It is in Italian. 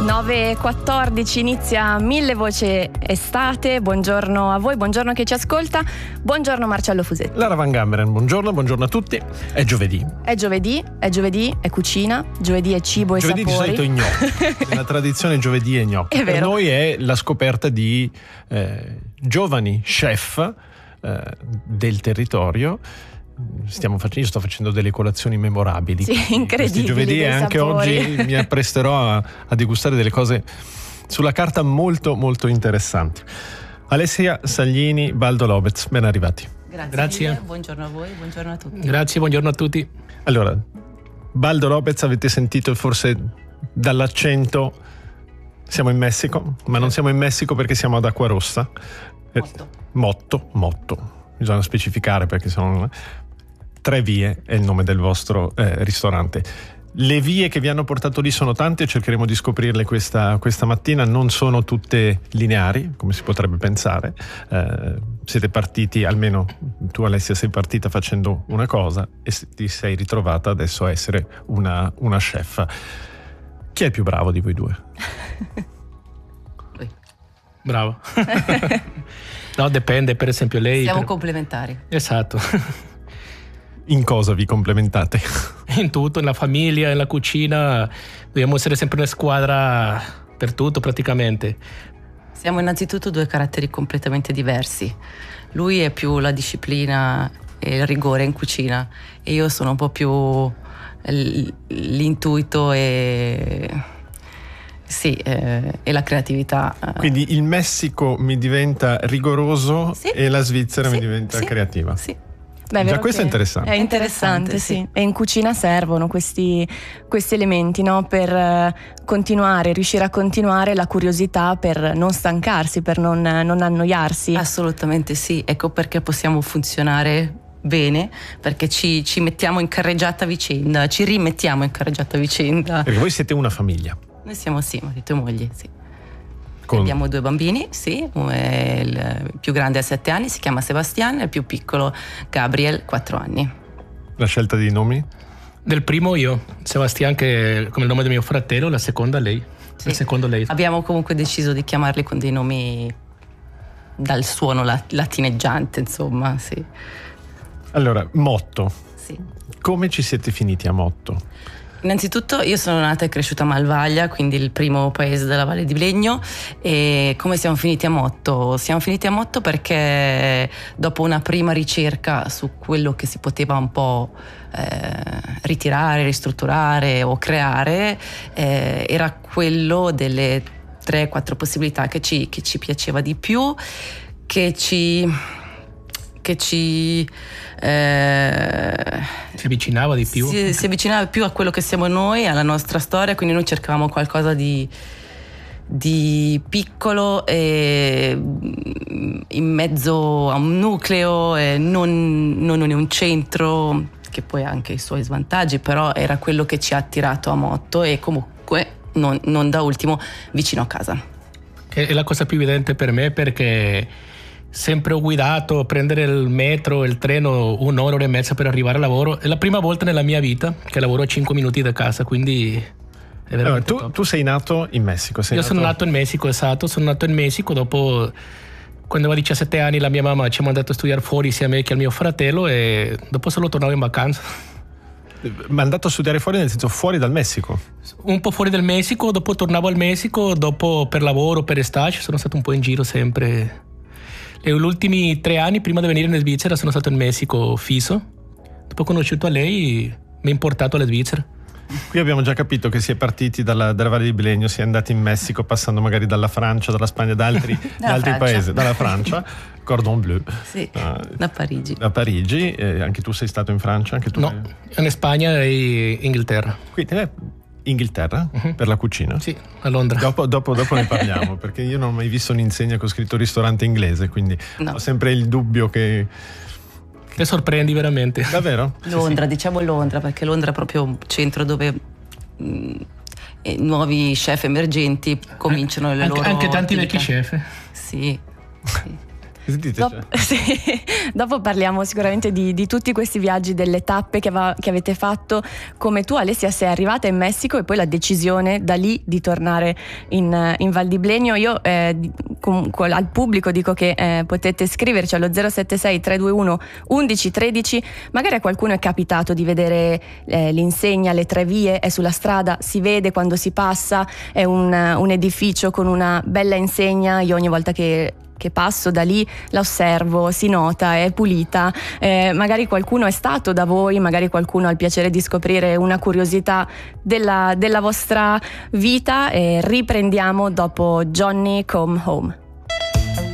9:14 inizia Mille Voci Estate. Buongiorno a voi, buongiorno a chi ci ascolta. Buongiorno Marcello Fusetti. Lara Van Gammeren, buongiorno a tutti. È giovedì, è cucina, giovedì è cibo e giovedì sapori. Di solito gnocchi. Nella tradizione giovedì è gnocchi. È vero. Per noi è la scoperta di giovani chef del territorio. Io sto facendo delle colazioni memorabili. Sì, incredibili. Questi giovedì e anche sapori. oggi mi appresterò a degustare delle cose sulla carta molto molto interessanti. Alessia Saglini, Baldo Lopez, ben arrivati. Grazie. Buongiorno a voi, buongiorno a tutti. Grazie, buongiorno a tutti. Allora, Baldo Lopez, avete sentito forse dall'accento, siamo in Messico, ma non siamo in Messico perché siamo ad Acquarossa. Motto. Bisogna specificare perché sono 3 vie, è il nome del vostro ristorante. Le vie che vi hanno portato lì sono tante, cercheremo di scoprirle questa mattina. Non sono tutte lineari, come si potrebbe pensare. Siete partiti, almeno tu Alessia sei partita facendo una cosa e ti sei ritrovata adesso a essere una chef. Chi è il più bravo di voi due? Bravo. No, dipende, per esempio lei... Siamo complementari. Esatto. In cosa vi complementate? In tutto, nella famiglia, nella cucina, dobbiamo essere sempre una squadra per tutto praticamente. Siamo innanzitutto 2 caratteri completamente diversi. Lui è più la disciplina e il rigore in cucina e io sono un po' più l'intuito e la creatività. Quindi il Messico mi diventa rigoroso, sì, e la Svizzera mi diventa creativa. Sì. Beh, già questo è interessante. È interessante, sì. E in cucina servono questi elementi, no? Per riuscire a continuare la curiosità, per non stancarsi, per non annoiarsi. Assolutamente sì, ecco perché possiamo funzionare bene, perché ci mettiamo in carreggiata a vicenda, ci rimettiamo in carreggiata a vicenda. Perché voi siete una famiglia. Noi siamo marito e moglie, sì. Abbiamo 2 bambini, sì, il più grande ha 7 anni, si chiama Sebastian, e il più piccolo Gabriel, 4 anni. La scelta dei nomi? Del primo io, Sebastian, che è come il nome del mio fratello, la seconda lei. Sì. Il secondo lei. Abbiamo comunque deciso di chiamarli con dei nomi dal suono latineggiante, insomma, sì. Allora, Motto. Sì. Come ci siete finiti a Motto? Innanzitutto io sono nata e cresciuta a Malvaglia, quindi il primo paese della Valle di Blegno. E come siamo finiti a Motto? Siamo finiti a Motto perché dopo una prima ricerca su quello che si poteva un po' ritirare, ristrutturare o creare, era quello delle 3-4 possibilità che ci piaceva di più, che ci si avvicinava di più. Si avvicinava più a quello che siamo noi, alla nostra storia, quindi noi cercavamo qualcosa di piccolo e in mezzo a un nucleo, e non in un centro, che poi ha anche i suoi svantaggi, però era quello che ci ha attirato a Motto, e comunque non da ultimo vicino a casa. È la cosa più evidente per me, perché sempre ho guidato, prendere il metro, il treno, 1 ora e mezza per arrivare al lavoro. È la prima volta nella mia vita che lavoro a 5 minuti da casa, quindi è veramente top. Tu sei nato in Messico? Sono nato in Messico, esatto. Sono nato in Messico, dopo, quando avevo 17 anni, la mia mamma ci ha mandato a studiare fuori sia a me che al mio fratello, e dopo solo tornavo in vacanza. Mandato a studiare fuori nel senso fuori dal Messico? Un po' fuori dal Messico, dopo tornavo al Messico, dopo per lavoro, per stage, sono stato un po' in giro sempre. E gli ultimi 3 anni prima di venire in Svizzera sono stato in Messico fisso. Dopo ho conosciuto lei, mi ha importato alla Svizzera. Qui abbiamo già capito che si è partiti dalla Valle di Blegno, si è andati in Messico passando magari dalla Francia, dalla Spagna, da altri paesi, dalla Francia, Cordon Bleu. Sì, da Parigi. Da Parigi, anche tu sei stato in Francia? Anche tu? No, in Spagna e Inghilterra. Quindi Inghilterra, per la cucina? Sì, a Londra. Dopo ne parliamo, perché io non ho mai visto un'insegna con scritto ristorante inglese, quindi ho sempre il dubbio che... Ti sorprendi veramente. Davvero? Londra, diciamo Londra, perché Londra è proprio un centro dove nuovi chef emergenti cominciano le loro anche tanti attività. vecchi chef. Sì. Dopo parliamo sicuramente di tutti questi viaggi, delle tappe che avete fatto. Come tu, Alessia, sei arrivata in Messico e poi la decisione da lì di tornare in Val di Blegno. Io al pubblico dico che potete scriverci allo 076 321 1113. Magari a qualcuno è capitato di vedere l'insegna, le 3 vie, è sulla strada, si vede quando si passa, è un edificio con una bella insegna. Io ogni volta che passo da lì la osservo, si nota, è pulita. Magari qualcuno è stato da voi, magari qualcuno ha il piacere di scoprire una curiosità della vostra vita. Riprendiamo dopo Johnny Come Home.